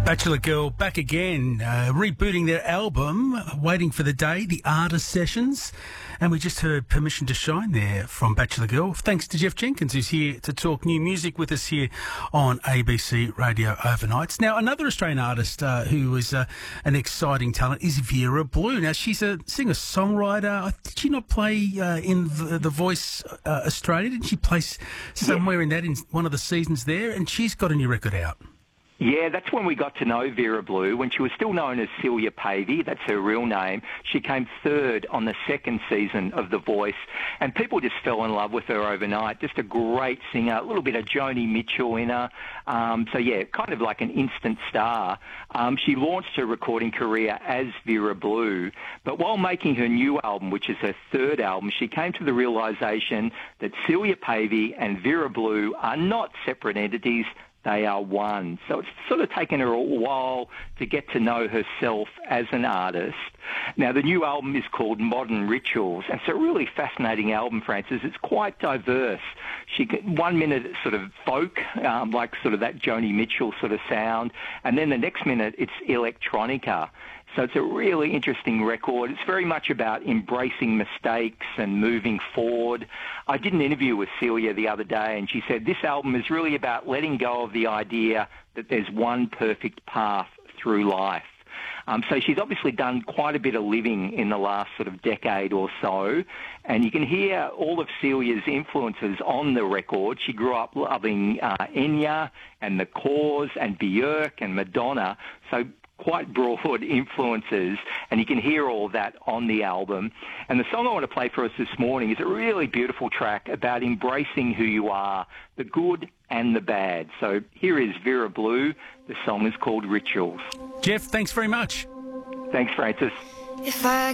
Bachelor Girl back again, rebooting their album, waiting for the day, the Artist Sessions. And we just heard Permission to Shine there from Bachelor Girl. Thanks to Jeff Jenkins, who's here to talk new music with us here on ABC Radio Overnights. Now, another Australian artist who is an exciting talent is Vera Blue. Now, she's a singer-songwriter. Did she not play in the Voice Australia? Didn't she play somewhere in one of the seasons there? And she's got a new record out. Yeah, that's when we got to know Vera Blue. When she was still known as Celia Pavey, that's her real name, she came third on the second season of The Voice, and people just fell in love with her overnight. Just a great singer, a little bit of Joni Mitchell in her. So, yeah, kind of like an instant star. She launched her recording career as Vera Blue, but while making her new album, which is her third album, she came to the realisation that Celia Pavey and Vera Blue are not separate entities. They are one. So it's sort of taken her a while to get to know herself as an artist. Now, the new album is called Modern Rituals, and it's a really fascinating album, Francis. It's quite diverse. 1 minute it's sort of folk, like sort of that Joni Mitchell sort of sound, and then the next minute it's electronica. So it's a really interesting record. It's very much about embracing mistakes and moving forward. I did an interview with Celia the other day, and she said this album is really about letting go of the idea that there's one perfect path through life. So she's obviously done quite a bit of living in the last sort of decade or so, and you can hear all of Celia's influences on the record. She grew up loving Enya and The Cause and Björk and Madonna, so quite broad influences, and you can hear all of that on the album. And the song I want to play for us this morning is a really beautiful track about embracing who you are, the good and the bad. So here is Vera Blue. The song is called Rituals. Jeff, thanks very much. Thanks, Francis. If I